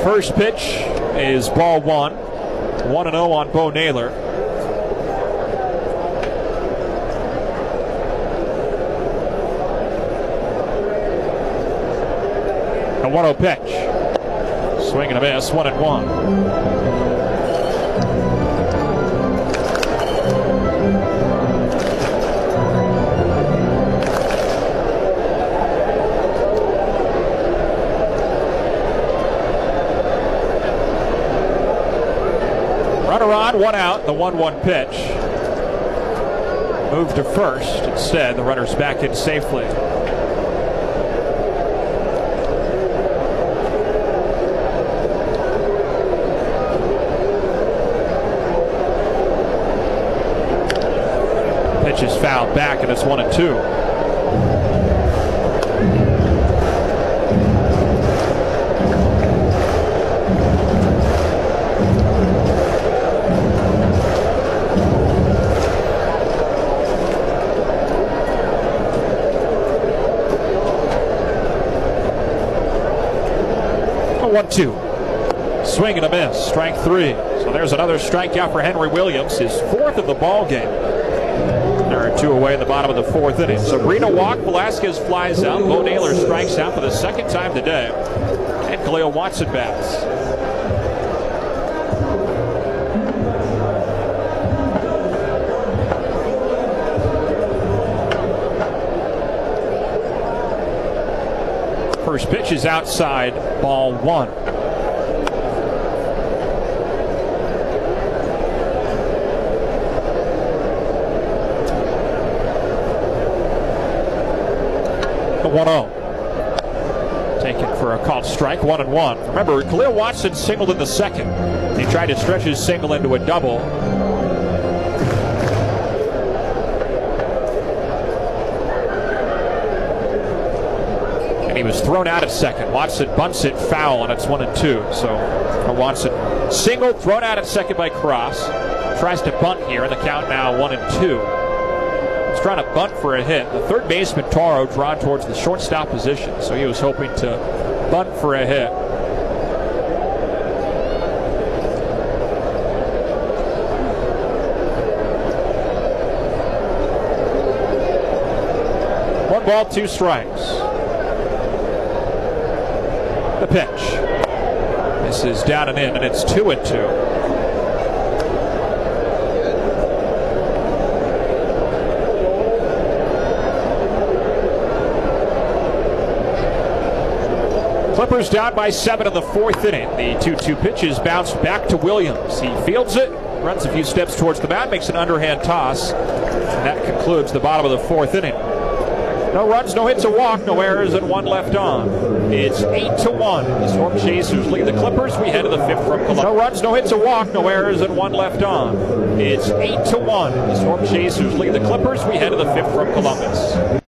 First pitch is ball one. 1-0 on Bo Naylor. A 1-0 pitch. Swing and a miss, 1-1. Runner on, one out, the 1-1 pitch. Moved to first. Instead, the runner's back in safely. Pitch is fouled back, and it's 1-2. A 1-2. Swing and a miss. Strike three. So there's another strikeout for Henry Williams, his fourth of the ball game. There are two away in the bottom of the fourth inning. Sabrina walk. Velasquez flies out. Bo Naylor strikes out for the second time today. And Khalil Watson bats. First pitch is outside, ball one. The 1-0. Taken for a called strike, 1-1. Remember, Khalil Watson singled in the second. He tried to stretch his single into a double. He was thrown out at second. Watson bunts it foul, and it's 1-2. So Watson singled, thrown out at second by Cross. Tries to bunt here, and the count now 1-2. He's trying to bunt for a hit. The third baseman, Toro, drawn towards the shortstop position, so he was hoping to bunt for a hit. One ball, two strikes. The pitch. This is down and in, and it's 2-2. Clippers down by 7 in the fourth inning. The 2-2 pitch is bounced back to Williams. He fields it, runs a few steps towards the mound, makes an underhand toss, and that concludes the bottom of the fourth inning. No runs, no hits, a walk, no errors, and one left on. It's 8-1. The Storm Chasers lead the Clippers. We head to the fifth from Columbus. No runs, no hits, a walk, no errors, and one left on. It's 8-1. The Storm Chasers lead the Clippers. We head to the fifth from Columbus.